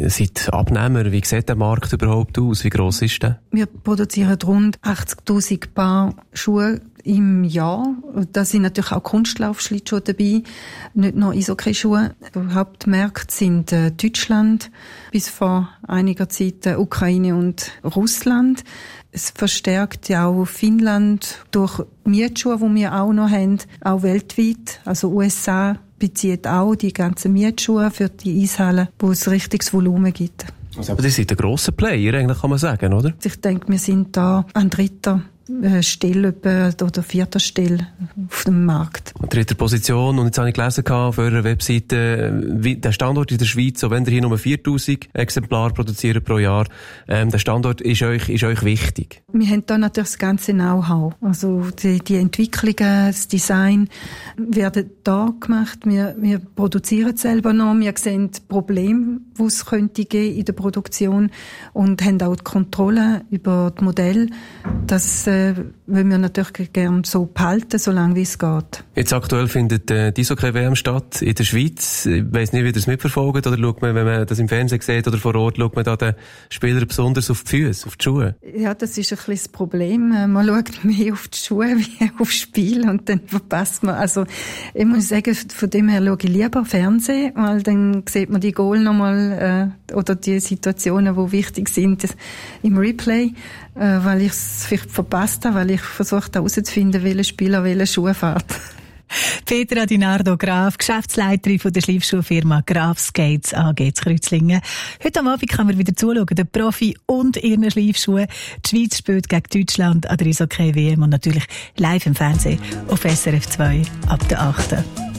seid Abnehmer. Wie sieht der Markt überhaupt aus? Wie gross ist der? Wir produzieren rund 80'000 Paar Schuhe im Jahr. Da sind natürlich auch Kunstlaufschlittschuhe dabei, nicht nur Eishockey-Schuhe. Die Hauptmärkte sind Deutschland, bis vor einiger Zeit Ukraine und Russland. Es verstärkt ja auch Finnland durch Mietschuhe, die wir auch noch haben, auch weltweit. Also USA bezieht auch die ganzen Mietschuhe für die Eishallen, wo es richtiges Volumen gibt. Also, aber das sind ein grosser Player, eigentlich kann man sagen, oder? Ich denke, wir sind da an dritter Stelle oder vierter Stelle auf dem Markt. An dritter Position. Und jetzt habe ich gelesen auf eurer Webseite, der Standort in der Schweiz, auch wenn ihr hier nur 4'000 Exemplare produziert pro Jahr, der Standort ist euch wichtig. Wir haben da natürlich das ganze Know-how. Also die Entwicklungen, das Design werden da gemacht. Wir produzieren selber noch. Wir sehen Probleme, die es könnte geben in der Produktion und haben auch die Kontrolle über das Modell. Das wollen wir natürlich gerne so behalten, solange wie es geht. Jetzt aktuell findet die Eishockey-WM statt in der Schweiz. Ich weiss nicht, wie ihr das mitverfolgt, oder schaut man, wenn man das im Fernsehen sieht oder vor Ort, schaut man da den Spielern besonders auf die Füße, auf die Schuhe? Ja, das ist ein bisschen das Problem. Man schaut mehr auf die Schuhe wie aufs Spiel und dann verpasst man. Also, ich muss sagen, von dem her schaue ich lieber Fernsehen, weil dann sieht man die Goal nochmal, oder die Situationen, die wichtig sind, im Replay, weil ich es vielleicht verpasst habe, weil ich versucht habe herauszufinden, welcher Spieler welche Schuhe fährt. Petra Dinardo Graf, Geschäftsleiterin von der Schleifschuhfirma Graf Skates AG in Kreuzlingen. Heute am Abend kann man wieder zuschauen, der Profi und ihren Schleifschuhe. Die Schweiz spielt gegen Deutschland an der Eishockey-WM und natürlich live im Fernsehen auf SRF 2 ab der 8.